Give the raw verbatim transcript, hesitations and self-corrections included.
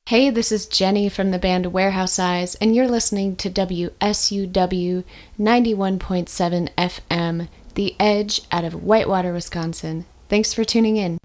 Hey, this is Jenny from the band Warehouse Eyes, and you're listening to W S U W ninety-one point seven F M, The Edge out of Whitewater, Wisconsin. Thanks for tuning in.